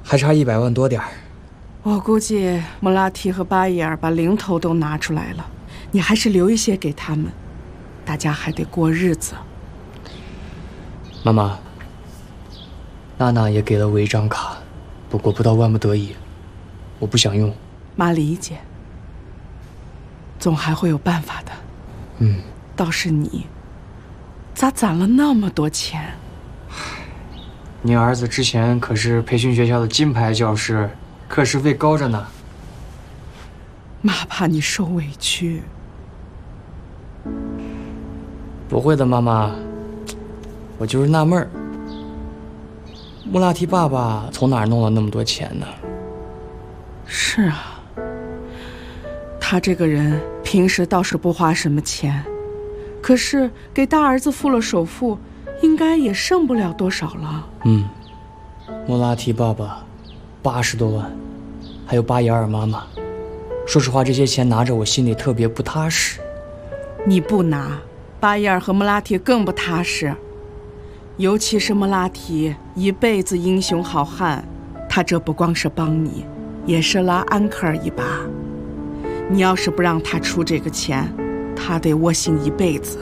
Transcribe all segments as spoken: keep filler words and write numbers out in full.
还差一百万多点儿。 我估计莫拉提和巴伊尔把零头都拿出来了，你还是留一些给他们，大家还得过日子。 妈妈，娜娜也给了我一张卡，不过不到万不得已，我不想用。 妈理解，总还会有办法的。 嗯， 倒是你，咋攒了那么多钱？ 你儿子之前可是培训学校的金牌教师，课时费高着呢。 妈怕你受委屈。 不会的，妈妈，我就是纳闷儿，穆拉提爸爸从哪儿弄了那么多钱呢？ 是啊，他这个人平时倒是不花什么钱，可是给大儿子付了首付，应该也剩不了多少了。 嗯，穆拉提爸爸八十多万，还有巴雅尔妈妈。说实话，这些钱拿着我心里特别不踏实。 你不拿，巴伊尔和穆拉提更不踏实。尤其是穆拉提，一辈子英雄好汉，他这不光是帮你，也是拉安克尔一把。你要是不让他出这个钱，他得窝心一辈子。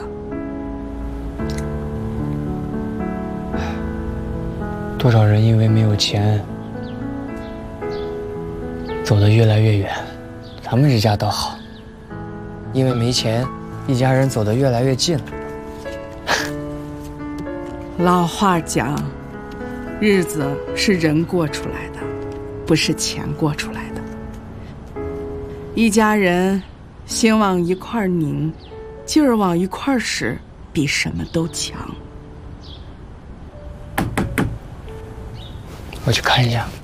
多少人因为没有钱走得越来越远，咱们这家倒好，因为没钱，一家人走得越来越近了。 老话讲，日子是人过出来的，不是钱过出来的。一家人心往一块儿拧，劲儿往一块儿使，比什么都强。 我去看一下。